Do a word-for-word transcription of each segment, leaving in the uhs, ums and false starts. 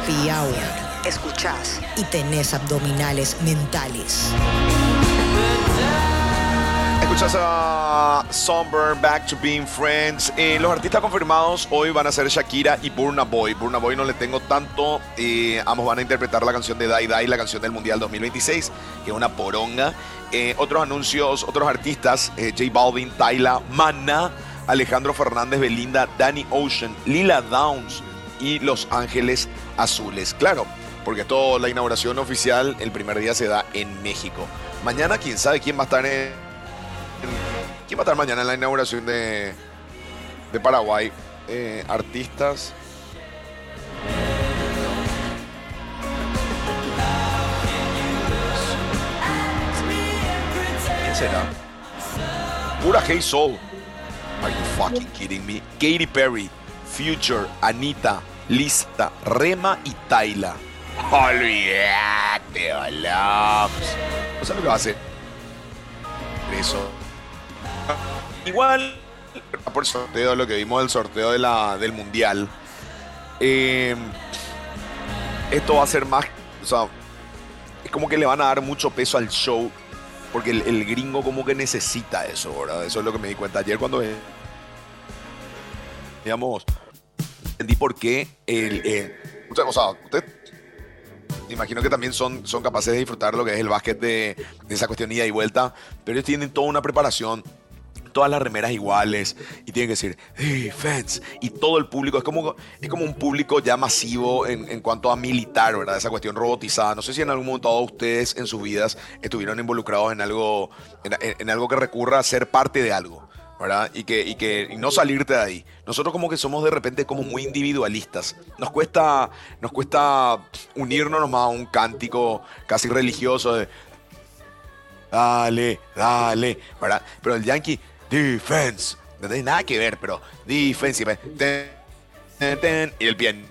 happy hour. Escuchás y tenés abdominales mentales. Escuchás a Sunburn, Back to Being Friends. Eh, los artistas confirmados hoy van a ser Shakira y Burna Boy. Burna Boy no le tengo tanto. Eh, ambos van a interpretar la canción de Die Die, la canción del Mundial dos mil veintiséis, que es una poronga. Eh, otros anuncios, otros artistas, eh, J Balvin, Tyla, Maná, Alejandro Fernández, Belinda, Danny Ocean, Lila Downs y Los Ángeles Azules. Claro, porque toda la inauguración oficial el primer día se da en México. Mañana, quién sabe quién va a estar en, quién va a estar mañana en la inauguración de, de Paraguay. Eh, artistas. ¿Quién será? Pura Hey Soul. Are you fucking kidding me? Katy Perry, Future, Anita, Lista, Rema y Tyla. Olvídate, boludo. No sé lo que va a hacer. Eso. Igual, por el sorteo, lo que vimos del sorteo de la, del Mundial. Eh, esto va a ser más. O sea, es como que le van a dar mucho peso al show. Porque el, el gringo como que necesita eso, ¿verdad? Eso es lo que me di cuenta ayer cuando, digamos, entendí por qué el, eh, o sea, usted, me imagino que también son, son capaces de disfrutar lo que es el básquet de, de esa cuestión ida y vuelta, pero ellos tienen toda una preparación, todas las remeras iguales, y tienen que decir, defense, y todo el público, es como, es como un público ya masivo en, en cuanto a militar, ¿verdad? Esa cuestión robotizada. No sé si en algún momento todos ustedes en sus vidas estuvieron involucrados en algo, en, en algo que recurra a ser parte de algo, ¿verdad? Y que, y que y no salirte de ahí. Nosotros como que somos de repente como muy individualistas. Nos cuesta, nos cuesta unirnos nomás a un cántico casi religioso de dale, dale, ¿verdad? Pero el yankee, defense, no tiene nada que ver, pero defense, ten, ten, ten, y el pie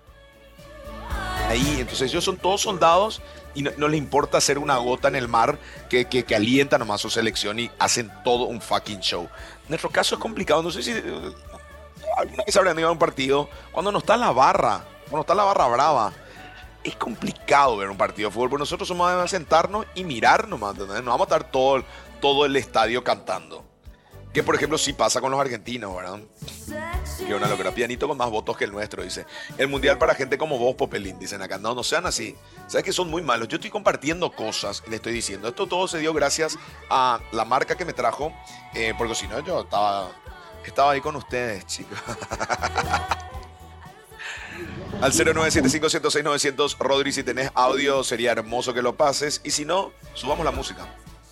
ahí. Entonces ellos son todos soldados y no, no les importa hacer una gota en el mar que, que, que alienta nomás su selección y hacen todo un fucking show. En nuestro caso es complicado. No sé si uh, alguna vez habrán ido a un partido cuando no está la barra, cuando está la barra brava. Es complicado ver un partido de fútbol, pero nosotros somos de sentarnos y mirar nomás, ¿entendés? No vamos a estar todo, todo el estadio cantando. Que por ejemplo sí pasa con los argentinos, ¿verdad? Que una locura. Pianito con más votos que el nuestro, dice. El mundial para gente como vos, Popelín, dicen acá. No, no sean así. Sabes que son muy malos. Yo estoy compartiendo cosas y le estoy diciendo. Esto todo se dio gracias a la marca que me trajo. Eh, porque si no, yo estaba, estaba ahí con ustedes, chicos. Al cero nueve siete cinco cero seis nueve cero cero, Rodri, si tenés audio sería hermoso que lo pases. Y si no, subamos la música.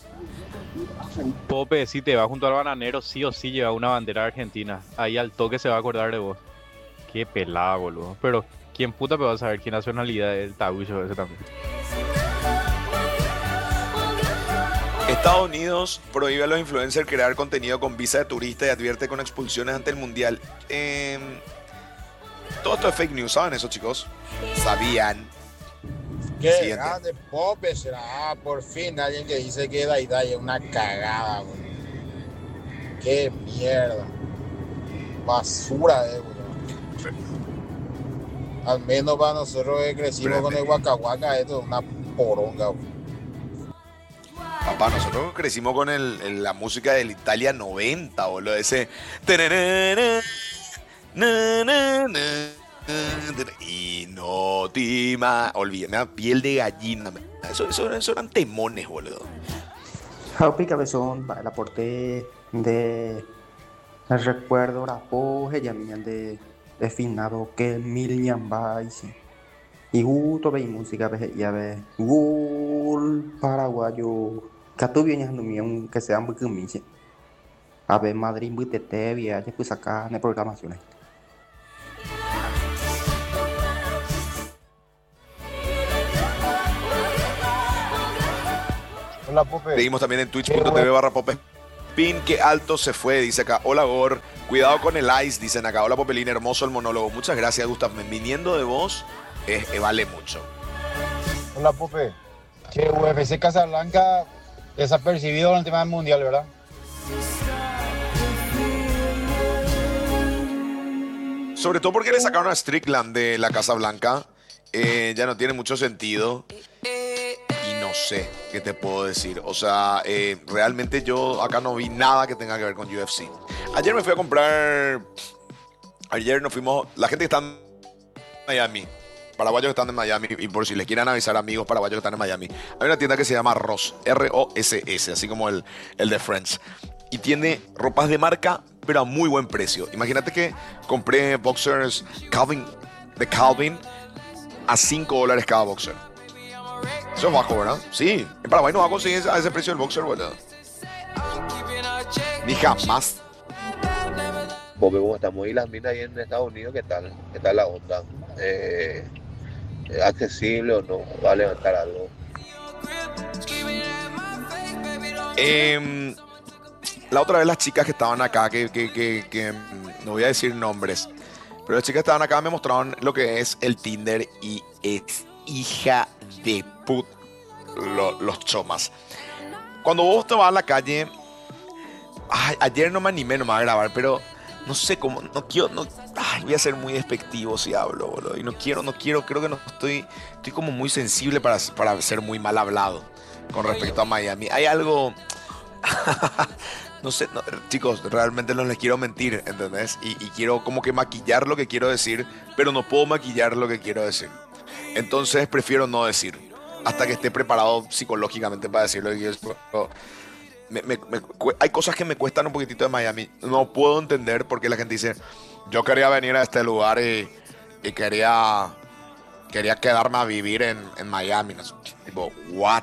Pope, si te vas junto al bananero, sí o sí lleva una bandera argentina. Ahí al toque se va a acordar de vos. Qué pelada, boludo. Pero, ¿quién puta me va a saber qué nacionalidad es el tabullo ese también? Estados Unidos prohíbe a los influencers crear contenido con visa de turista y advierte con expulsiones ante el mundial. Eh, todo esto es fake news, ¿saben eso, chicos? Sabían. Qué Siguiente. grande, Pope será. Ah, por fin alguien que dice que Dai Dai es una cagada, güey. Qué mierda. Basura, eh, güey. Al menos para nosotros que crecimos Espérate. con el Waka Waka, esto es una poronga, güey. Papá, nosotros crecimos con el, el- la música del Italia noventa, boludo. Ese. Y no tima. Olvídate, me da piel de gallina. Eso, eso, eso eran temones, boludo. Haupi cabezón, para el aporte de el recuerdo, la poje, ya miñan de de finado que mil ñamba y sí. Y gusto ve música ve ya ve gol paraguayo catubio ñando mion que sean muy cumiche. A ver Madrid muy tete via ya pues acá en programaciones. Hola, Pope. Seguimos también en twitch.tv barra popespin. Qué alto se fue, dice acá. Hola, Gor. Cuidado con el ice, dicen acá. Hola, Popelín. Hermoso el monólogo. Muchas gracias, Gustav. Viniendo de vos, eh, eh, vale mucho. Hola, Pope. Que U F C Casablanca desapercibido en el tema del mundial, ¿verdad? Sobre todo porque le sacaron a Strickland de la Casa Blanca eh, ya no tiene mucho sentido. Y no sé qué te puedo decir. O sea, eh, realmente yo acá no vi nada que tenga que ver con U F C. Ayer me fui a comprar. Ayer nos fuimos. La gente que está en Miami, paraguayos que están en Miami, y por si les quieren avisar amigos paraguayos que están en Miami, hay una tienda que se llama Ross, R O S S, así como el, el de Friends. Y tiene ropas de marca, pero a muy buen precio. Imagínate que compré boxers Calvin, de Calvin a cinco dólares cada boxer. Eso es bajo, ¿verdad? Sí, en Paraguay no va a conseguir a ese precio el boxer, ¿verdad? Ni jamás. Porque como estamos y las minas ahí en Estados Unidos, ¿qué tal? ¿Qué tal la onda? Eh, ¿Es accesible o no? ¿Va a levantar algo? Eh, la otra vez las chicas que estaban acá, que, que, que, que no voy a decir nombres, pero las chicas que estaban acá me mostraron lo que es el Tinder y es hija de put lo, los chomas. Cuando vos te vas a la calle, ay, ayer no me animé nomás a grabar, pero no sé cómo, no quiero, no, ay, voy a ser muy despectivo si hablo, boludo, y no quiero, no quiero, creo que no estoy, estoy como muy sensible para, para ser muy mal hablado con respecto a Miami. Hay algo, no sé, no, chicos, realmente no les quiero mentir, ¿entendés? Y, y quiero como que maquillar lo que quiero decir, pero no puedo maquillar lo que quiero decir. Entonces prefiero no decir, hasta que esté preparado psicológicamente para decirlo. Y eso, me, me, me, hay cosas que me cuestan un poquitito de Miami. No puedo entender por qué la gente dice, yo quería venir a este lugar y, y quería, quería quedarme a vivir en, en Miami. No sé, tipo, what?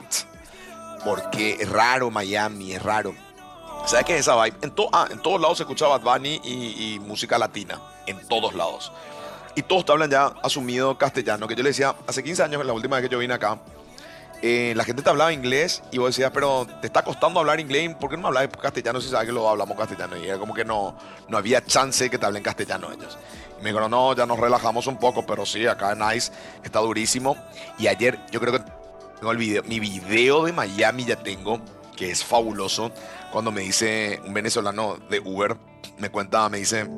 Porque es raro Miami, es raro. ¿Sabes qué es esa vibe? En, to, ah, en todos lados se escucha Bad Bunny y, y música latina. En todos lados. Y todos te hablan ya asumido castellano. Que yo le decía, hace quince años, la última vez que yo vine acá, eh, la gente te hablaba inglés y vos decías, pero te está costando hablar inglés, ¿por qué no me hablas castellano si sabes que lo hablamos castellano? Y era como que no, no había chance que te hablen castellano ellos. Y me dijeron, no, ya nos relajamos un poco, pero sí, acá en Nice está durísimo. Y ayer, yo creo que tengo el video, mi video de Miami ya tengo, que es fabuloso, cuando me dice un venezolano de Uber, me cuenta, me dice,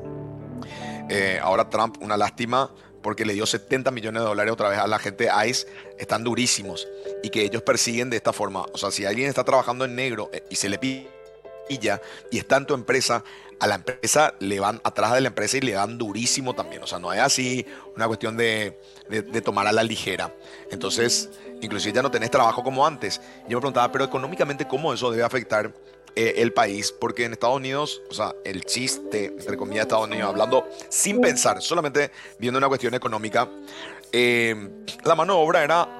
eh, ahora Trump, una lástima, porque le dio setenta millones de dólares otra vez a la gente de ICE, están durísimos, y que ellos persiguen de esta forma. O sea, si alguien está trabajando en negro eh, y se le pilla y está en tu empresa, a la empresa le van atrás de la empresa y le dan durísimo también. O sea, no es así una cuestión de, de, de tomar a la ligera. Entonces, inclusive ya no tenés trabajo como antes. Yo me preguntaba, pero económicamente, ¿cómo eso debe afectar eh, el país? Porque en Estados Unidos, o sea, el chiste, entre comillas, de Estados Unidos, hablando sin pensar, solamente viendo una cuestión económica, eh, la mano de obra era...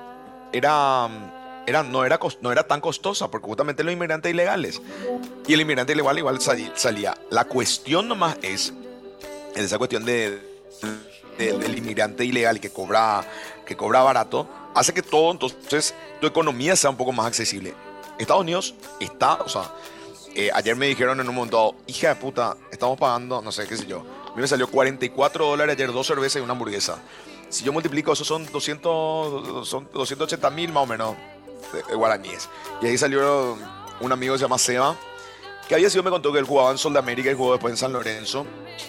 era Era, no, era, no era tan costosa, porque justamente los inmigrantes ilegales. Y el inmigrante ilegal igual salía. La cuestión nomás es, en esa cuestión de, de, del inmigrante ilegal que cobra, que cobra barato, hace que todo, entonces, tu economía sea un poco más accesible. Estados Unidos está, o sea, eh, ayer me dijeron en un momento, hija de puta, estamos pagando, no sé, qué sé yo. A mí me salió cuarenta y cuatro dólares ayer, dos cervezas y una hamburguesa. Si yo multiplico, eso son doscientos, son doscientos ochenta mil más o menos. De guaraníes. Y ahí salió un amigo que se llama Seba, que había sido, me contó que él jugaba en Sol de América y jugó después en San Lorenzo.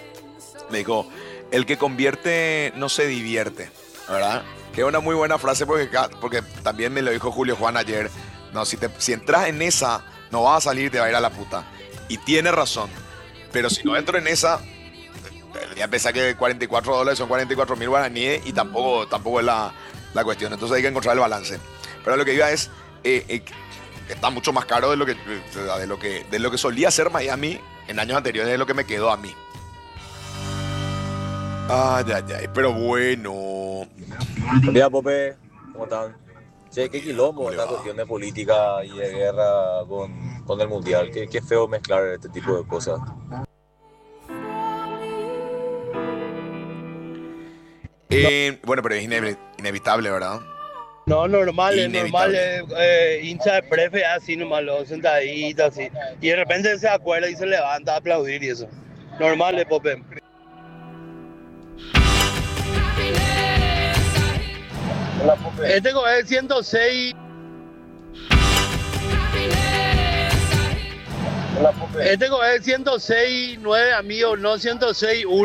Me dijo, el que convierte no se divierte, ¿verdad? Que es una muy buena frase porque, porque también me lo dijo Julio Juan ayer. No, si, te, si entras en esa, no vas a salir, te va a ir a la puta. Y tiene razón. Pero si no entro en esa, ya pensé que cuarenta y cuatro dólares son cuarenta y cuatro mil guaraníes y tampoco, tampoco es la, la cuestión. Entonces hay que encontrar el balance. Pero lo que iba es, eh, eh, está mucho más caro de lo, que, de, lo que, de lo que solía ser Miami en años anteriores, de lo que me quedó a mí. Ay, ay, ay, pero bueno. Buen día, Pope. ¿Cómo están? Che, qué quilombo esta cuestión de política y de guerra con, con el Mundial. Qué, qué feo mezclar este tipo de cosas. Eh, bueno, pero es inev- inevitable, ¿verdad? No, normal, es Inevitable. normal, eh, eh, hincha de prefe, así nomás, lo sentadito, así. Y de repente se acuerda y se levanta a aplaudir y eso. Normal, eh, Pope. Hola, Pope. Este es ciento seis, Hola, Pope. este es ciento seis nueve, amigo, no ciento seis uno.